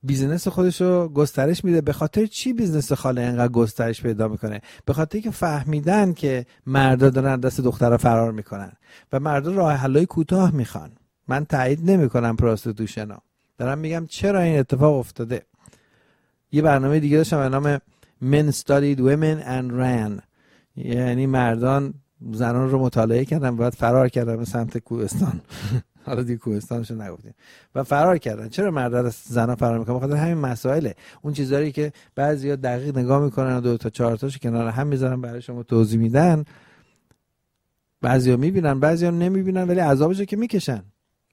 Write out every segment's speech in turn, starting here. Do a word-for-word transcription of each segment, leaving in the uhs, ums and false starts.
بیزینس خودشو گسترش میده. به خاطر چی بیزینس خاله اینقدر گسترش پیدا میکنه؟ به خاطر که فهمیدن که مردا دارن دست دخترها فرار میکنن و مردا راه حلای کوتاه میخوان. من تایید نمیکنم پراستیتوشنو، دارم میگم چرا این اتفاق افتاده. یه برنامه دیگه داشتم به نام Men Studied Women and Ran، یعنی مردان زنان رو مطالعه کردن و بعد فرار کردن به سمت کوهستان. حالا دیگه کوهستانشو نگفتیم. و فرار کردن. چرا مردان از زنان فرار میکنن؟ بخاطر همین مسائله. اون چیزایی که بعضیا دقیق نگاه میکنن و دو تا چهار تاشو کنار هم میذارن برای شما توضیح میدن، بعضیا میبینن بعضیا نمیبینن، ولی عذابشو که میکشن.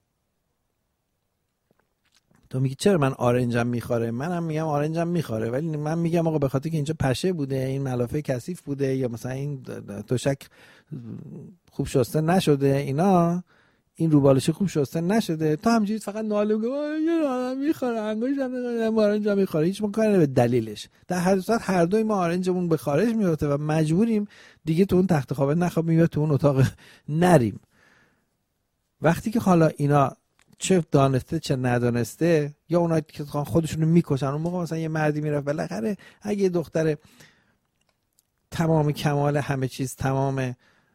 تو میگی چرا من آرنجم میخوره؟ منم میگم آرنجم میخوره، ولی من میگم آقا به خاطر که اینجا پشه بوده، این ملافه کثیف بوده، یا مثلا این تشک خوب شسته نشده، اینا این روبالشی خوب شسته نشده، تو همینجوری فقط ناله میگی یه آدم میخوره انگشتم آرنجم میخوره، هیچ مکانی به دلیلش. در هر صورت هر دوی ما آرنجمون به خارج میفته و مجبوریم دیگه تو اون تخت خوابه نخوابیم یا تو اون اتاق نریم. وقتی که حالا اینا چه دانسته چه ندانسته، یا اونا که خودشونو میکشن، اون موقع مثلا یه مردی میرفت بالاخره اگه یه دختر تمام کمال همه چیز، تمام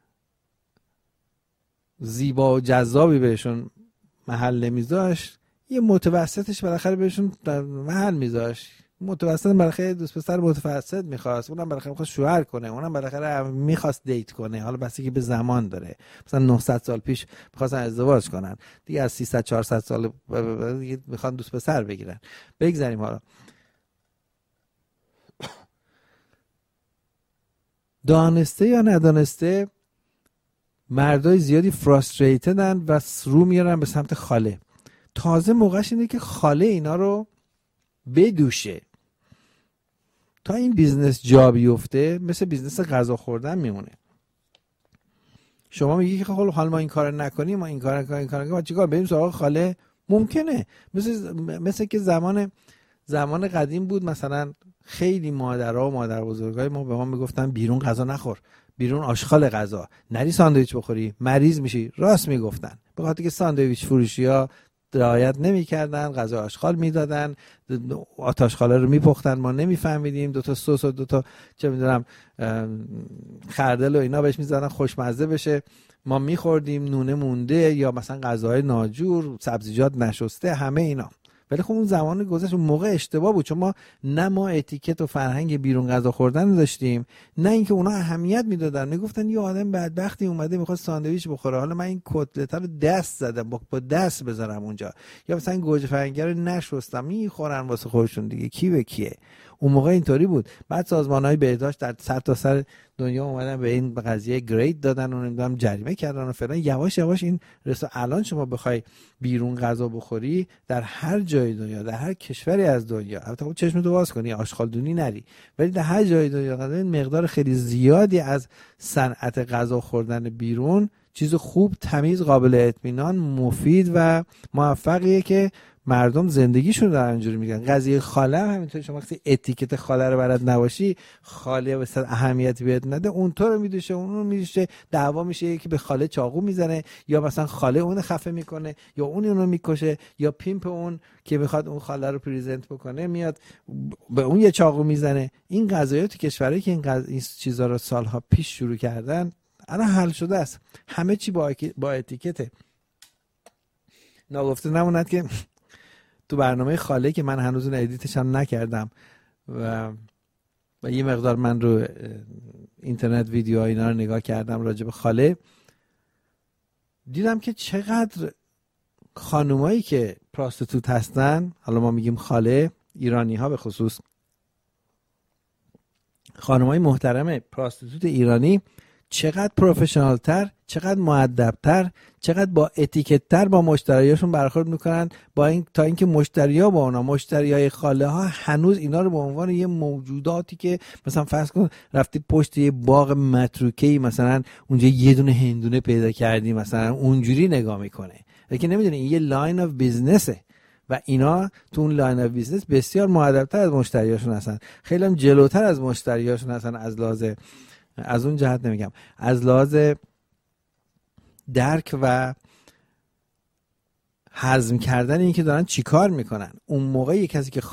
زیبا و جذابی بهشون محل نمیذاشت، یه متوسطش بالاخره بهشون محل میذاشت. متوسط بالاخره دوست پسر متوسط میخواست، اونم بالاخره میخواست شوهر کنه، اونم بالاخره میخواست دیت کنه. حالا بس که به زمان داره، مثلا نهصد سال پیش میخواستن ازدواج کنن، دیگه از سیصد چهارصد سال دیگه میخوان دوست پسر بگیرن. بگذاریم. حالا دانسته یا ندانسته مردای زیادی فراستریتدن و رو میارن به سمت خاله. تازه موقعش اینه که خاله اینا رو بدوشه. تا این بیزنس جا بیفته مثل بیزنس غذا خوردن میمونه. شما میگی که خب حالا ما این کار نکنیم، ما این کار نکنیم، این کار نکنیم، ما چیکار بریم سراغ خاله؟ ممکنه. مثل مثل که زمان زمان قدیم بود، مثلا خیلی مادرها و مادر بزرگای ما به ما میگفتن بیرون غذا نخور، بیرون آشغال غذا، نری ساندویچ بخوری مریض میشی. راست میگفتن، به خاطر که ساندویچ فروشی‌ها رعایت نمی‌کردن، غذا آشغال میدادن، آتشخاله رو میپختن، ما نمیفهمیدیم، دو تا سس و دو تا چه میدونم خردل و اینا بهش میزدن خوشمزه بشه، ما میخوردیم، نونه مونده یا مثلا غذاهای ناجور، سبزیجات نشسته، همه اینا. ولی خب اون زمان گذشت، اون موقع اشتباه بود، چون ما نه ما اتیکت و فرهنگ بیرون غذا خوردن داشتیم، نه اینکه اونا اهمیت میدادن. میگفتن یه آدم بدبختی اومده میخواد ساندویچ بخوره، حالا من این کتلت رو دست زدم با دست بذارم اونجا، یا مثلا گوجه فرنگی رو نشستم میخورن واسه خودشون دیگه، کی به کیه. اون موقع اینطوری بود. بعد سازمان‌های بهداشت در سر تا سر دنیا اومدن به این قضیه گرید دادن و نمیدونم جریمه کردن و فلان. یواش یواش این رسا الان شما بخوای بیرون غذا بخوری در هر جای دنیا، در هر کشوری از دنیا، البته خب چشمتو باز کنی آشغالدونی نری، ولی در هر جای دنیا این مقدار خیلی زیادی از صنعت غذا خوردن بیرون چیز خوب، تمیز، قابل اطمینان، مفید و موفقیه که مردم زندگیشون رو اینجوری میگن. قضیه خاله هم همینطور. شما وقتی اتیکت خاله رو بلد نباشی، خاله به صد اهمیتی بهت نده، اونطور رو میدوشه، اون رو میدوشه، دعوا میشه، یکی به خاله چاقو میزنه، یا مثلا خاله اون خفه میکنه، یا اون اون رو میکشه، یا پیمپ اون که میخواد اون خاله رو پریزنت بکنه میاد به اون یه چاقو میزنه. این قضایا تو کشورایی که این, قض... این چیزا رو سالها پیش شروع کردن الان حل شده است. همه چی با با اتیکته. ناگفته نموند که تو برنامه خاله که من هنوز اون ادیتش هم نکردم و و یه مقدار من رو اینترنت ویدیو ها اینا رو نگاه کردم راجع به خاله، دیدم که چقدر خانومایی که پراستیتوت هستن، حالا ما میگیم خاله، ایرانی ها به خصوص، خانومای محترم پراستیتوت ایرانی چقدر پروفشنال تر، چقدر مؤدب تر، چقدر با اتیکت تر با مشتریاشون برخورد میکنن، با این تا اینکه مشتریا با اونا، مشتریای خاله ها هنوز اینا رو به عنوان یه موجوداتی که مثلا فرض کن رفتی پشت یه باغ متروکه‌ای مثلا اونجا یه دونه هندونه پیدا کردی مثلا اونجوری نگاه میکنه، لیکن نمیدونه این یه لاین اف بیزنسه و اینا تو اون لاین اف بیزنس بسیار مؤدب‌تر از مشتریاشون هستن، خیلی هم جلوتر از مشتریاشون هستن. از لحاظ از اون جهت نمیگم، از لحاظ درک و هضم کردن این که دارن چیکار میکنن. اون موقع یک کسی که